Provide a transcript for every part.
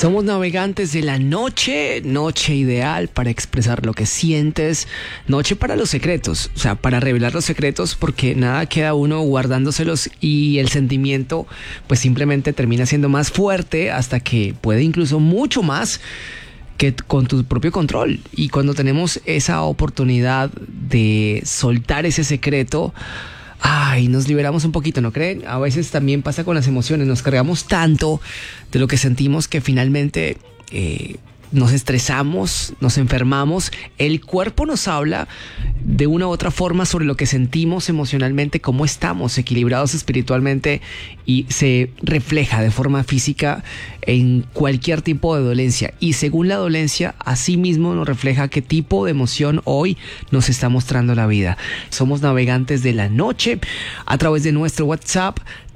Somos navegantes de la noche, noche ideal para expresar lo que sientes, noche para los secretos, o sea, para revelar los secretos, porque nada queda uno guardándoselos y el sentimiento pues simplemente termina siendo más fuerte hasta que puede incluso mucho más que con tu propio control. Y cuando tenemos esa oportunidad de soltar ese secreto, nos liberamos un poquito, ¿no creen? A veces también pasa con las emociones, nos cargamos tanto de lo que sentimos que finalmente nos estresamos, nos enfermamos. El cuerpo nos habla de una u otra forma sobre lo que sentimos emocionalmente, cómo estamos equilibrados espiritualmente, y se refleja de forma física en cualquier tipo de dolencia. Y según la dolencia, así mismo nos refleja qué tipo de emoción hoy nos está mostrando la vida. Somos navegantes de la noche a través de nuestro WhatsApp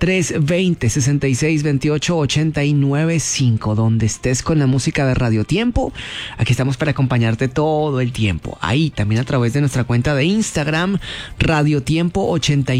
320-6628-895. Donde estés con la música de Radio Tiempo, aquí estamos para acompañarte todo el tiempo. Ahí también a través de nuestra cuenta de Instagram, Radio Tiempo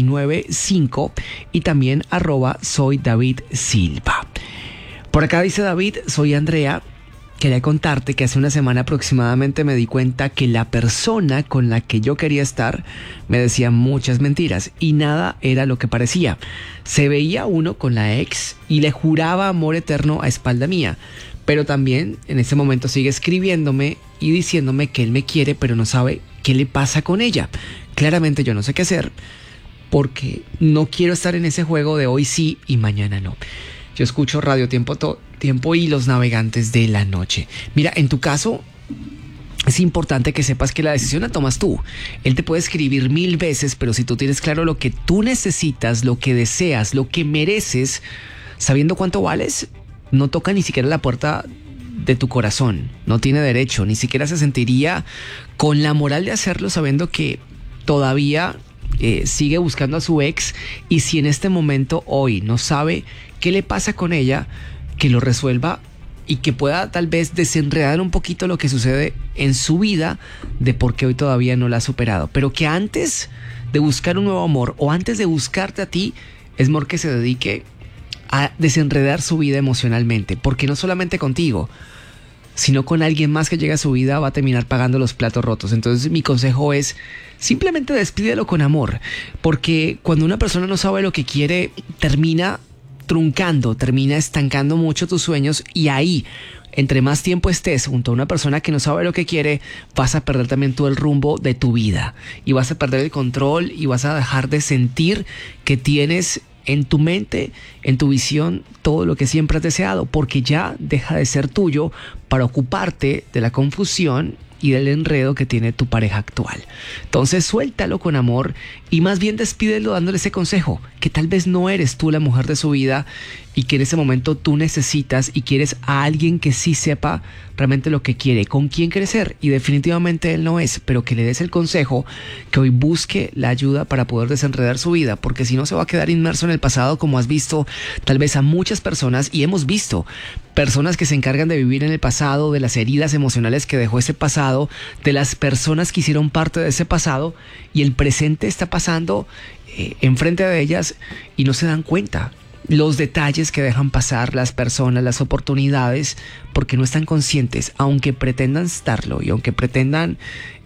895, y también @soy David Silva. Por acá dice David: soy Andrea. Quería contarte que hace una semana aproximadamente me di cuenta que la persona con la que yo quería estar me decía muchas mentiras y nada era lo que parecía. Se veía uno con la ex y le juraba amor eterno a espalda mía, pero también en ese momento sigue escribiéndome y diciéndome que él me quiere, pero no sabe qué le pasa con ella. Claramente yo no sé qué hacer, porque no quiero estar en ese juego de hoy sí y mañana no. Yo escucho Radio Tiempo Tiempo y los navegantes de la noche. Mira, en tu caso es importante que sepas que la decisión la tomas tú. Él te puede escribir 1000 veces, pero si tú tienes claro lo que tú necesitas, lo que deseas, lo que mereces, sabiendo cuánto vales, no toca ni siquiera la puerta de tu corazón. No tiene derecho, ni siquiera se sentiría con la moral de hacerlo, sabiendo que todavía sigue buscando a su ex. Y si en este momento hoy no sabe qué le pasa con ella, que lo resuelva y que pueda tal vez desenredar un poquito lo que sucede en su vida de por qué hoy todavía no la ha superado. Pero que antes de buscar un nuevo amor o antes de buscarte a ti, es mejor que se dedique a desenredar su vida emocionalmente, porque no solamente contigo, sino con alguien más que llegue a su vida va a terminar pagando los platos rotos. Entonces mi consejo es simplemente despídelo con amor, porque cuando una persona no sabe lo que quiere, termina truncando, termina estancando mucho tus sueños, y ahí, entre más tiempo estés junto a una persona que no sabe lo que quiere, vas a perder también tú el rumbo de tu vida y vas a perder el control y vas a dejar de sentir que tienes en tu mente, en tu visión, todo lo que siempre has deseado, porque ya deja de ser tuyo para ocuparte de la confusión y del enredo que tiene tu pareja actual. Entonces suéltalo con amor y más bien despídelo dándole ese consejo, que tal vez no eres tú la mujer de su vida y que en ese momento tú necesitas y quieres a alguien que sí sepa realmente lo que quiere, con quién crecer, y definitivamente él no es, pero que le des el consejo, que hoy busque la ayuda para poder desenredar su vida, porque si no se va a quedar inmerso en el pasado, como has visto tal vez a muchas personas, y hemos visto personas que se encargan de vivir en el pasado, de las heridas emocionales que dejó ese pasado, de las personas que hicieron parte de ese pasado, y el presente está pasando enfrente de ellas y no se dan cuenta. Los detalles que dejan pasar las personas, las oportunidades, porque no están conscientes, aunque pretendan estarlo y aunque pretendan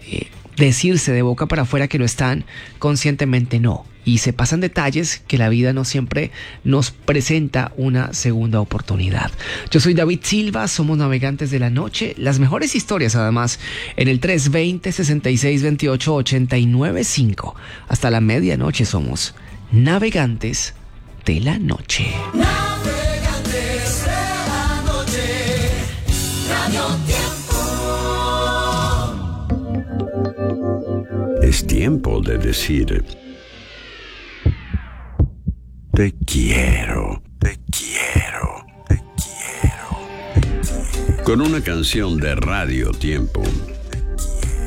decirse de boca para afuera que lo están, conscientemente no. Y se pasan detalles que la vida no siempre nos presenta una segunda oportunidad. Yo soy David Silva, somos navegantes de la noche. Las mejores historias además en el 320-6628-895. Hasta la medianoche somos navegantes de la noche. Navegantes de la noche, Radio Tiempo. Es tiempo de decir: te quiero, te quiero, te quiero, te quiero. Con una canción de Radio Tiempo.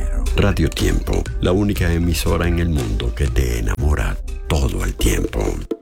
Radio Tiempo, la única emisora en el mundo que te enamora todo el tiempo.